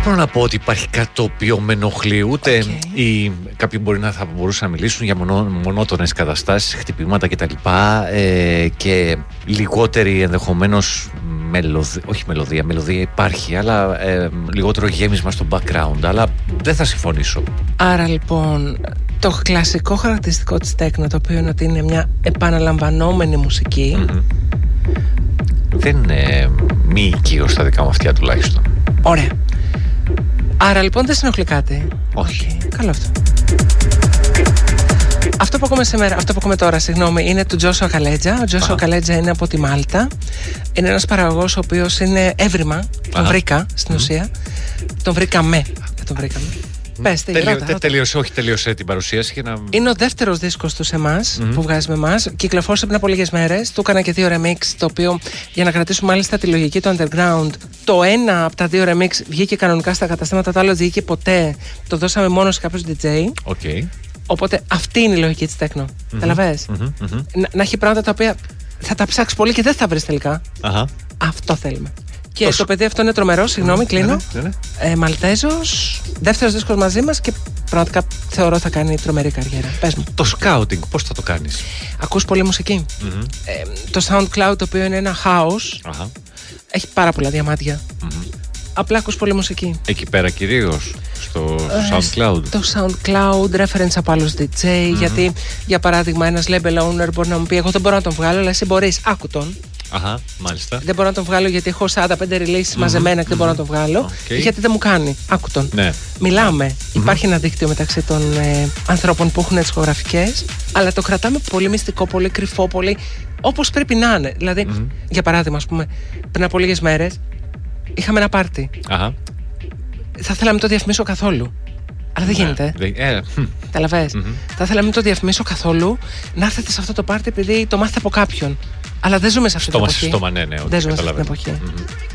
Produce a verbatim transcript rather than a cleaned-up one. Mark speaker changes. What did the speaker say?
Speaker 1: μπορώ να πω ότι υπάρχει κάτι το οποίο με ενοχλεί, ούτε
Speaker 2: Okay.
Speaker 1: ή κάποιοι μπορεί να θα μπορούσαν να μιλήσουν για μονό, μονότονες καταστάσεις, χτυπήματα κτλ. Ε, και λιγότερη ενδεχομένως μελωδία, όχι μελωδία, μελωδία υπάρχει, αλλά ε, λιγότερο γέμισμα στο background, αλλά δεν θα συμφωνήσω.
Speaker 2: Άρα λοιπόν το κλασικό χαρακτηριστικό της τέκνο, το οποίο είναι ότι είναι μια επαναλαμβανόμενη μουσική,
Speaker 1: Mm-hmm. Δεν είναι μη οικείο στα δικά μου αυτιά τουλάχιστον.
Speaker 2: Ωραία. Άρα λοιπόν δεν συνοχλεί κάτι.
Speaker 1: Όχι.
Speaker 2: Okay, καλό αυτό. Αυτό που ακούμε σήμερα, αυτό που ακούμε τώρα, συγγνώμη, είναι του Τζόσουα Καλέτζα. Ο Τζόσουα Καλέτζα είναι από τη Μάλτα. Είναι ένας παραγωγός ο οποίος είναι έβριμα. Τον
Speaker 1: Α.
Speaker 2: βρήκα στην
Speaker 1: Mm.
Speaker 2: ουσία. Τον βρήκαμε. Δεν τον βρήκαμε. Πες, τι,
Speaker 1: Τελείω,
Speaker 2: ρώτα,
Speaker 1: τε,
Speaker 2: ρώτα.
Speaker 1: τελείωσε, όχι τελείωσε την παρουσίαση για να...
Speaker 2: Είναι ο δεύτερος δίσκος του σε εμάς,
Speaker 1: Mm-hmm.
Speaker 2: που βγάζει με εμάς. Κυκλοφόρησε πριν από λίγες μέρες. Του έκανα και δύο remix, το οποίο για να κρατήσουμε μάλιστα τη λογική του underground. Το ένα από τα δύο remix βγήκε κανονικά στα καταστήματα, το άλλο δεν βγήκε ποτέ. Το δώσαμε μόνο σε κάποιους ντι τζέι.
Speaker 1: Okay.
Speaker 2: Οπότε αυτή είναι η λογική της τέκνο.
Speaker 1: Mm-hmm.
Speaker 2: Καταλαβες.
Speaker 1: Mm-hmm. Mm-hmm.
Speaker 2: Να, να έχει πράγματα τα οποία θα τα ψάξεις πολύ και δεν θα βρεις τελικά.
Speaker 1: Αχα.
Speaker 2: Αυτό θέλουμε. Και
Speaker 1: Τόσο.
Speaker 2: το παιδί αυτό είναι τρομερό, συγγνώμη, κλείνω.
Speaker 1: Ναι, ναι, ναι.
Speaker 2: Ε, Μαλτέζος, δεύτερος δίσκος μαζί μας και πραγματικά θεωρώ θα κάνει τρομερή καριέρα. Πες μου.
Speaker 1: Το scouting, πώς θα το κάνεις?
Speaker 2: Ακούς πολύ μουσική.
Speaker 1: Mm-hmm.
Speaker 2: Ε, το SoundCloud, το οποίο είναι ένα house,
Speaker 1: Αχα.
Speaker 2: έχει πάρα πολλά διαμάντια.
Speaker 1: Mm-hmm.
Speaker 2: Απλά ακούς πολύ μουσική.
Speaker 1: Εκεί πέρα κυρίως, στο
Speaker 2: Ε,
Speaker 1: SoundCloud.
Speaker 2: Το SoundCloud, reference από άλλους ντι τζέι,
Speaker 1: Mm-hmm.
Speaker 2: γιατί για παράδειγμα ένας label owner μπορεί να μου πει: εγώ δεν μπορώ να τον βγάλω, αλλά εσύ μπορείς, άκου τον.
Speaker 1: Αχα, μάλιστα.
Speaker 2: Δεν μπορώ να τον βγάλω γιατί έχω σαράντα πέντε releases
Speaker 1: Mm-hmm.
Speaker 2: μαζεμένα και δεν μπορώ να τον βγάλω.
Speaker 1: Okay.
Speaker 2: Γιατί δεν μου κάνει. Άκου τον.
Speaker 1: Ναι.
Speaker 2: Μιλάμε.
Speaker 1: Mm-hmm.
Speaker 2: Υπάρχει ένα δίκτυο μεταξύ των ε, ανθρώπων που έχουν τις δισκογραφικές, αλλά το κρατάμε πολύ μυστικό, πολύ κρυφό, πολύ όπως πρέπει να είναι. Δηλαδή,
Speaker 1: Mm-hmm.
Speaker 2: για παράδειγμα, ας πούμε, πριν από λίγες μέρες είχαμε ένα πάρτι.
Speaker 1: Αχα.
Speaker 2: Θα ήθελα να μην το διαφημίσω καθόλου. Αλλά δεν
Speaker 1: Ναι.
Speaker 2: γίνεται.
Speaker 1: Δεν- Ε, hm.
Speaker 2: Καταλαβες.
Speaker 1: Mm-hmm.
Speaker 2: Θα ήθελα να μην το διαφημίσω καθόλου, να έρθετε σε αυτό το πάρτι επειδή το μάθετε από κάποιον. Αλλά δεν ζούμε σε αυτή την
Speaker 1: Στόμα
Speaker 2: εποχή.
Speaker 1: σε στόμα, ναι, ναι. ότι
Speaker 2: Δεν ζούμε σε αυτή την
Speaker 1: καταλαβαίνω.
Speaker 2: εποχή.
Speaker 1: Μμμ.